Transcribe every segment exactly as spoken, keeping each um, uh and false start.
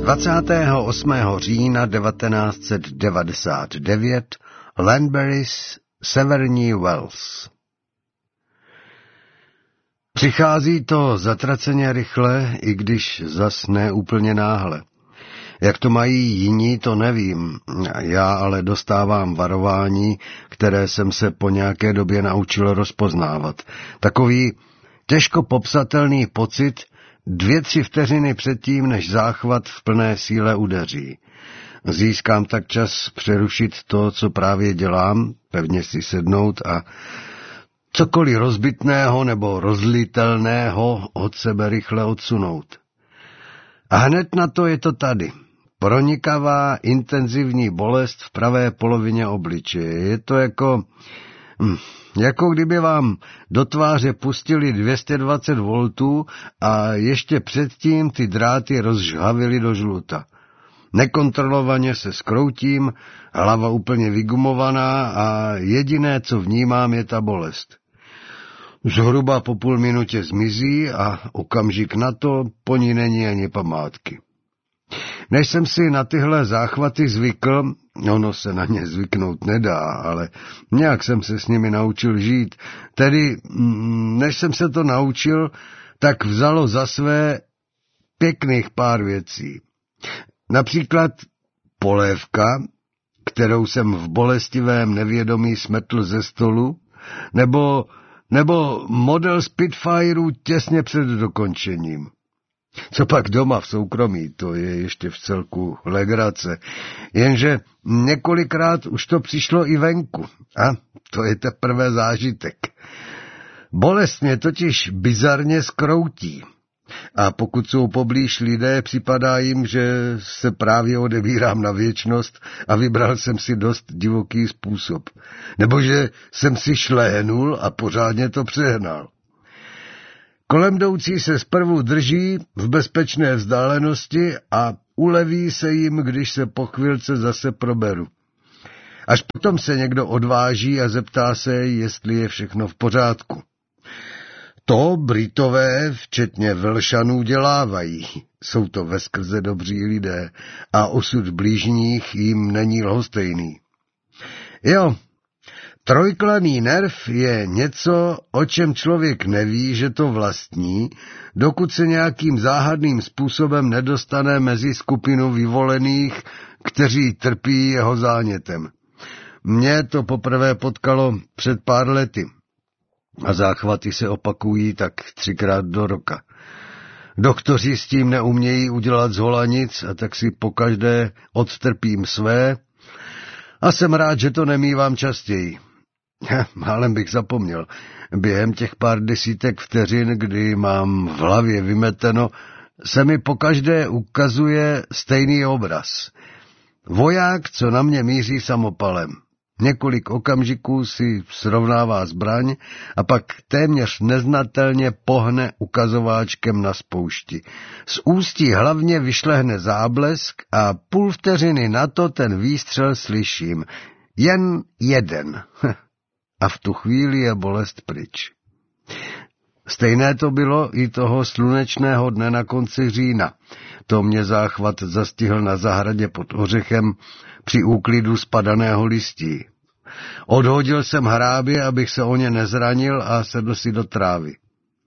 dvacátého osmého října devatenáct set devadesát devět, Lanbury's, Severní Wales. Přichází to zatraceně rychle, i když zas ne úplně náhle. Jak to mají jiní, to nevím. Já ale dostávám varování, které jsem se po nějaké době naučil rozpoznávat. Takový těžko popsatelný pocit dvě, tři vteřiny předtím, než záchvat v plné síle udeří. Získám tak čas přerušit to, co právě dělám, pevně si sednout a cokoliv rozbitného nebo rozlitelného od sebe rychle odsunout. A hned na to je to tady. Pronikavá, intenzivní bolest v pravé polovině obličeje. Je to jako... Hm, jako kdyby vám do tváře pustili dvě stě dvacet voltů a ještě předtím ty dráty rozžhavili do žluta. Nekontrolovaně se skroutím, hlava úplně vygumovaná a jediné, co vnímám, je ta bolest. Zhruba po půl minutě zmizí a okamžik na to po ní není ani památky. Než jsem si na tyhle záchvaty zvykl, ono se na ně zvyknout nedá, ale nějak jsem se s nimi naučil žít. Tedy, než jsem se to naučil, tak vzalo za své pěkných pár věcí. Například polévka, kterou jsem v bolestivém nevědomí smetl ze stolu, nebo, nebo model Spitfireu těsně před dokončením. Co pak doma v soukromí, to je ještě v celku legrace. Jenže několikrát už to přišlo i venku. A to je teprve zážitek. Bolest mě totiž bizarně skroutí. A pokud jsou poblíž lidé, připadá jim, že se právě odebírám na věčnost a vybral jsem si dost divoký způsob. Nebo že jsem si šléhnul a pořádně to přehnal. Kolem jdoucí se zprvu drží v bezpečné vzdálenosti a uleví se jim, když se po chvilce zase proberu. Až potom se někdo odváží a zeptá se, jestli je všechno v pořádku. To Britové, včetně Velšanů, dělávají. Jsou to veskrze dobří lidé a osud blížních jim není lhostejný. Jo, trojklaný nerv je něco, o čem člověk neví, že to vlastní, dokud se nějakým záhadným způsobem nedostane mezi skupinu vyvolených, kteří trpí jeho zánětem. Mně to poprvé potkalo před pár lety a záchvaty se opakují tak třikrát do roka. Doktoři s tím neumějí udělat zhola nic a tak si pokaždé odtrpím své a jsem rád, že to nemívám častěji. Málem bych zapomněl. Během těch pár desítek vteřin, kdy mám v hlavě vymeteno, se mi pokaždé ukazuje stejný obraz. Voják, co na mě míří samopalem. Několik okamžiků si srovnává zbraň a pak téměř neznatelně pohne ukazováčkem na spoušti. Z ústí hlavně vyšlehne záblesk a půl vteřiny na to ten výstřel slyším. Jen jeden. A v tu chvíli je bolest pryč. Stejné to bylo i toho slunečného dne na konci října. To mě záchvat zastihl na zahradě pod ořechem při úklidu spadaného listí. Odhodil jsem hrábě, abych se o ně nezranil a sedl si do trávy.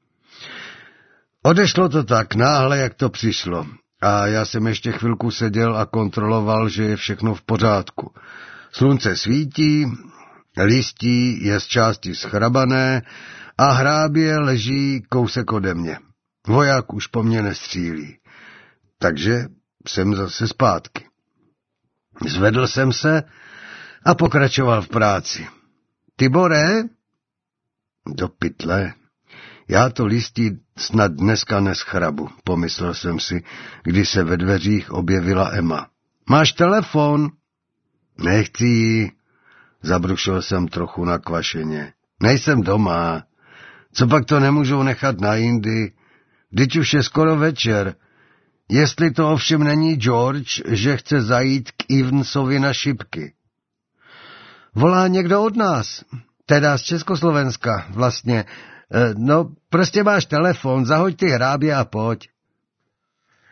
Odešlo to tak náhle, jak to přišlo. A já jsem ještě chvilku seděl a kontroloval, že je všechno v pořádku. Slunce svítí, listí je z části schrabané a hrábě leží kousek ode mě. Voják už po mně nestřílí. Takže jsem zase zpátky. Zvedl jsem se a pokračoval v práci. Tibore? Do pytle. Já to listí snad dneska neschrabu, pomyslel jsem si, když se ve dveřích objevila Emma. Máš telefon? Nechci ji. Zabrušil jsem trochu nakvašeně. Nejsem doma. Co pak to nemůžou nechat na jindy? Vždyť už je skoro večer. Jestli to ovšem není George, že chce zajít k Evansovi na šipky. Volá někdo od nás, teda z Československa vlastně. No, prostě máš telefon, zahoď ty hrábě a pojď.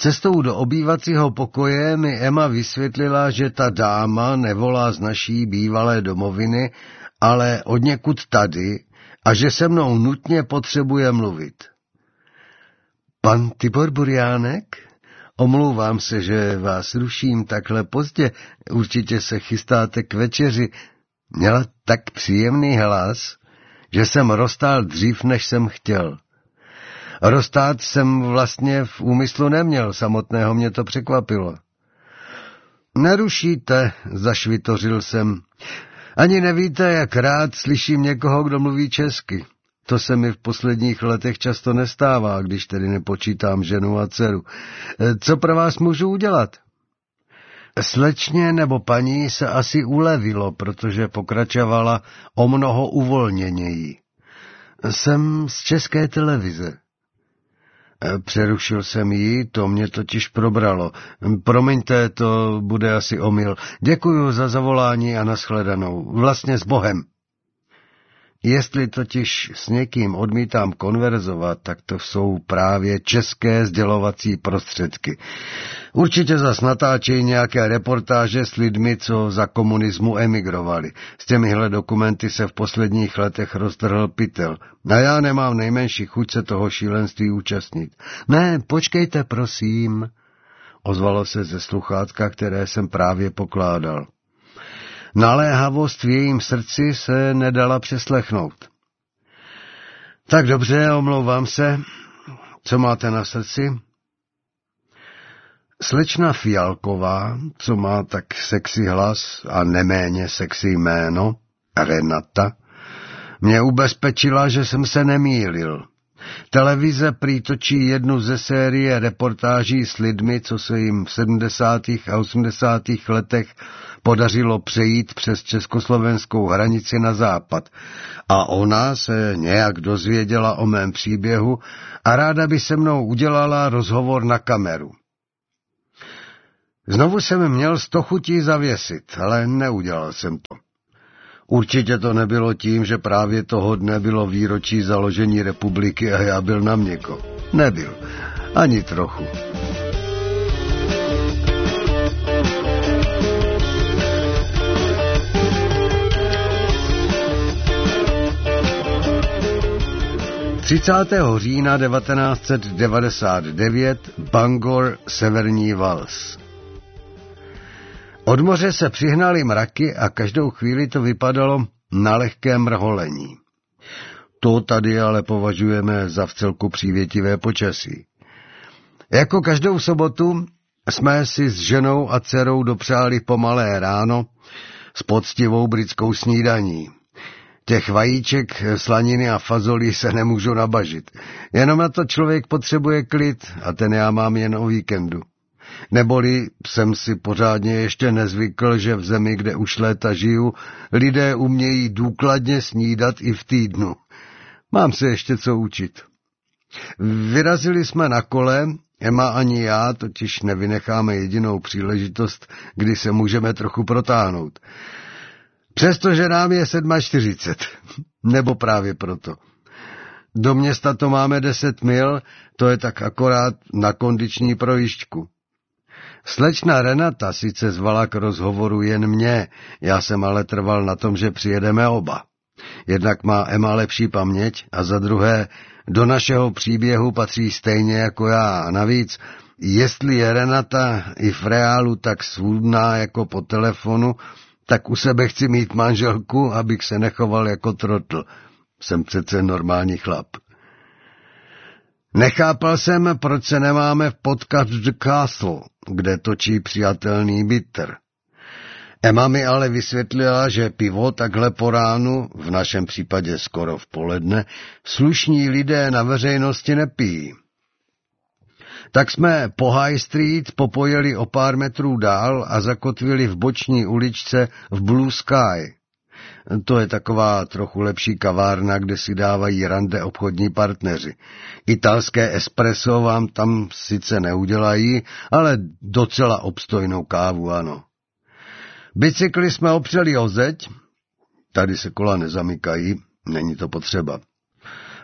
Cestou do obývacího pokoje mi Emma vysvětlila, že ta dáma nevolá z naší bývalé domoviny, ale odněkud tady a že se mnou nutně potřebuje mluvit. Pan Tibor Buriánek? Omlouvám se, že vás ruším takhle pozdě, určitě se chystáte k večeři. Měla tak příjemný hlas, že jsem roztál dřív, než jsem chtěl. Roztát jsem vlastně v úmyslu neměl, samotného mě to překvapilo. Nerušíte, zašvitořil jsem. Ani nevíte, jak rád slyším někoho, kdo mluví česky. To se mi v posledních letech často nestává, když tedy nepočítám ženu a dceru. Co pro vás můžu udělat? Slečně nebo paní se asi ulevilo, protože pokračovala o mnoho uvolněněji. Jsem z České televize. Přerušil jsem ji, to mě totiž probralo. Promiňte, to bude asi omyl. Děkuju za zavolání a nashledanou. Vlastně s Bohem. Jestli totiž s někým odmítám konverzovat, tak to jsou právě české sdělovací prostředky. Určitě zas natáčejí nějaké reportáže s lidmi, co za komunismu emigrovali. S těmihle dokumenty se v posledních letech roztrhl pytel. A já nemám nejmenší chuť se toho šílenství účastnit. Ne, počkejte, prosím, ozvalo se ze sluchátka, které jsem právě pokládal. Naléhavost v jejím srdci se nedala přeslechnout. Tak dobře, omlouvám se. Co máte na srdci? Slečna Fialková, co má tak sexy hlas a neméně sexy jméno, Renata, mě ubezpečila, že jsem se nemýlil. Televize prý točí jednu ze série reportáží s lidmi, co se jim v sedmdesátých a osmdesátých letech podařilo přejít přes československou hranici na západ. A ona se nějak dozvěděla o mém příběhu a ráda by se mnou udělala rozhovor na kameru. Znovu jsem měl sto chutí zavěsit, ale neudělal jsem to. Určitě to nebylo tím, že právě toho dne bylo výročí založení republiky a já byl na měko. Nebyl. Ani trochu. třicátého října devatenáct set devadesát devět, Bangor, Severní Vals. Od moře se přihnaly mraky a každou chvíli to vypadalo na lehké mrholení. To tady ale považujeme za vcelku přívětivé počasí. Jako každou sobotu jsme si s ženou a dcerou dopřáli pomalé ráno s poctivou britskou snídaní. Těch vajíček, slaniny a fazolí se nemůžu nabažit. Jenom na to člověk potřebuje klid a ten já mám jen o víkendu. Neboli jsem si pořádně ještě nezvykl, že v zemi, kde už léta žiju, lidé umějí důkladně snídat i v týdnu. Mám se ještě co učit. Vyrazili jsme na kole, Emma ani já totiž nevynecháme jedinou příležitost, kdy se můžeme trochu protáhnout. Přestože nám je čtyřicet sedm, nebo právě proto. Do města to máme deset mil, to je tak akorát na kondiční projížďku. Slečna Renata sice zvala k rozhovoru jen mě, já jsem ale trval na tom, že přijedeme oba. Jednak má Emma lepší paměť a za druhé do našeho příběhu patří stejně jako já. A navíc, jestli je Renata i v reálu tak svůdná jako po telefonu, tak u sebe chci mít manželku, abych se nechoval jako trotl. Jsem přece normální chlap. Nechápal jsem, proč se nemáme v Podcast The Castle, kde točí přijatelný bitter. Emma mi ale vysvětlila, že pivo takhle po ránu, v našem případě skoro v poledne, slušní lidé na veřejnosti nepijí. Tak jsme po High Street popojeli o pár metrů dál a zakotvili v boční uličce v Blue Sky. To je taková trochu lepší kavárna, kde si dávají rande obchodní partneři. Italské espresso vám tam sice neudělají, ale docela obstojnou kávu, ano. Bicykly jsme opřeli o zeď, tady se kola nezamykají, není to potřeba.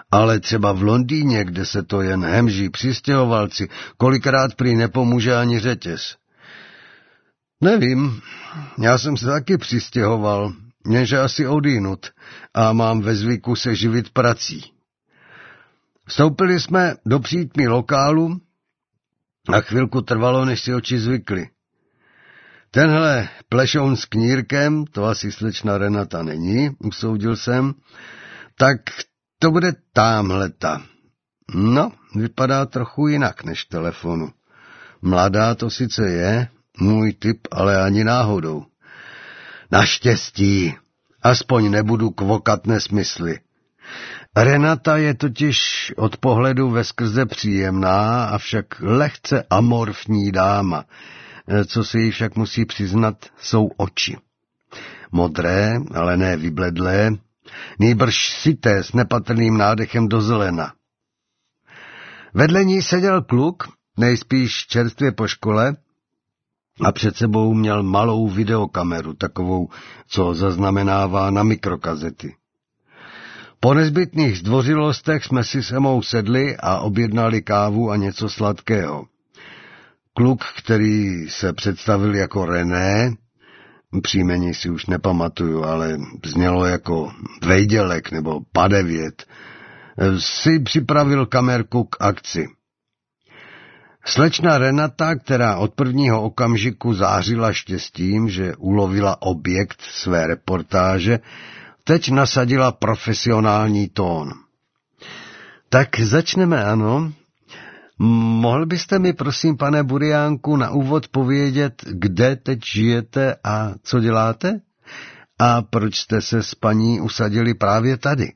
Ale třeba v Londýně, kde se to jen hemží přistěhovalci, kolikrát prý nepomůže ani řetěz. Nevím, já jsem se taky přistěhoval, jenže asi odjinud a mám ve zvyku se živit prací. Vstoupili jsme do přítmí lokálu a chvilku trvalo, než si oči zvykly. Tenhle plešoun s knírkem, to asi slečna Renata není, usoudil jsem, tak to bude támhleta. No, vypadá trochu jinak než telefonu. Mladá to sice je, můj typ, ale ani náhodou. Naštěstí, aspoň nebudu kvokat nesmysly. Renata je totiž od pohledu veskrze příjemná, avšak lehce amorfní dáma. Co si jí však musí přiznat, jsou oči. Modré, ale ne vybledlé, nýbrž syté s nepatrným nádechem do zelena. Vedle ní seděl kluk, nejspíš čerstvě po škole, a před sebou měl malou videokameru, takovou, co zaznamenává na mikrokazety. Po nezbytných zdvořilostech jsme si s Emou sedli a objednali kávu a něco sladkého. Kluk, který se představil jako René, příjmení si už nepamatuju, ale znělo jako Vejdělek nebo Padevět, si připravil kamerku k akci. Slečna Renata, která od prvního okamžiku zářila štěstím, že ulovila objekt své reportáže, teď nasadila profesionální tón. Tak začneme, ano. Mohl byste mi, prosím, pane Buriánku, na úvod povědět, kde teď žijete a co děláte? A proč jste se s paní usadili právě tady?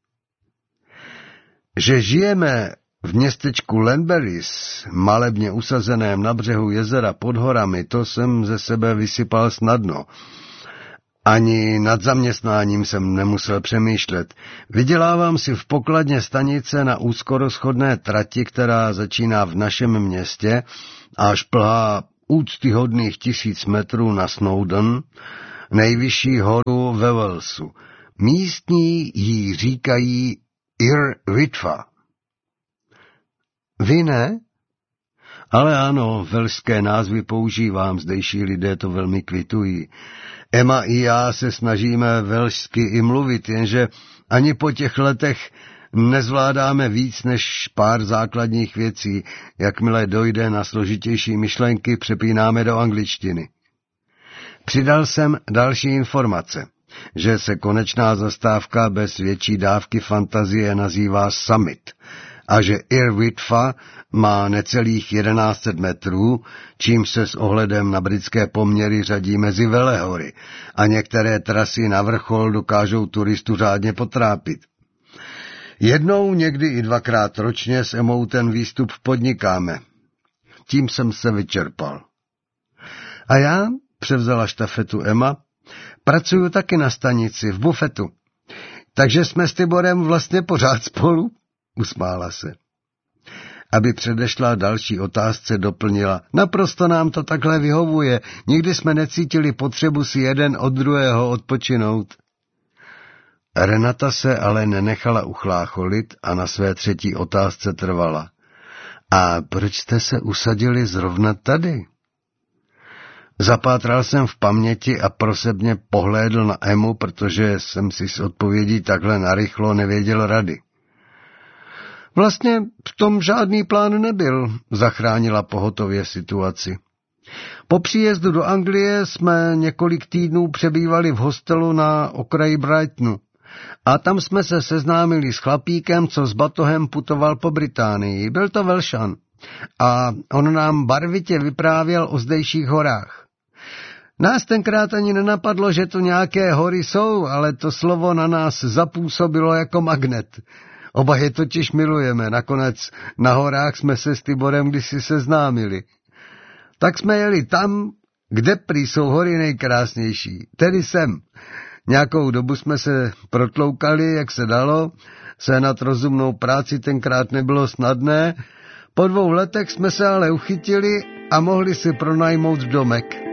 Že žijeme v městečku Lanberries, malebně usazeném na břehu jezera pod horami, to jsem ze sebe vysypal snadno. Ani nad zaměstnáním jsem nemusel přemýšlet. Vydělávám si v pokladně stanice na úzkorozchodné trati, která začíná v našem městě a šplhá úctyhodných tisíc metrů na Snowdon, nejvyšší horu ve Walesu. Místní jí říkají Ir Ritva. Vy ne? Ale ano, velšské názvy používám, zdejší lidé to velmi kvitují. Emma i já se snažíme velšsky i mluvit, jenže ani po těch letech nezvládáme víc než pár základních věcí. Jakmile dojde na složitější myšlenky, přepínáme do angličtiny. Přidal jsem další informace, že se konečná zastávka bez větší dávky fantazie nazývá Summit a že Ir Ritva má necelých jedenáct set metrů, čímž se s ohledem na britské poměry řadí mezi velehory a některé trasy na vrchol dokážou turistu řádně potrápit. Jednou, někdy i dvakrát ročně s Emou ten výstup podnikáme. Tím jsem se vyčerpal. A já, převzala štafetu Emma, pracuju taky na stanici, v bufetu. Takže jsme s Tiborem vlastně pořád spolu? Usmála se. Aby předešla další otázce, doplnila. Naprosto nám to takhle vyhovuje. Nikdy jsme necítili potřebu si jeden od druhého odpočinout. Renata se ale nenechala uchlácholit a na své třetí otázce trvala. A proč jste se usadili zrovna tady? Zapátral jsem v paměti a prosebně pohlédl na Emu, protože jsem si s odpovědí takhle narychlo nevěděl rady. Vlastně v tom žádný plán nebyl, zachránila pohotově situaci. Po příjezdu do Anglie jsme několik týdnů přebývali v hostelu na okraji Brightonu a tam jsme se seznámili s chlapíkem, co s batohem putoval po Británii. Byl to Velšan a on nám barvitě vyprávěl o zdejších horách. Nás tenkrát ani nenapadlo, že to nějaké hory jsou, ale to slovo na nás zapůsobilo jako magnet. Oba je totiž milujeme, nakonec na horách jsme se s Tiborem kdysi seznámili. Tak jsme jeli tam, kde prý jsou hory nejkrásnější, tedy sem. Nějakou dobu jsme se protloukali, jak se dalo, sehnat rozumnou práci tenkrát nebylo snadné, po dvou letech jsme se ale uchytili a mohli si pronajmout domek.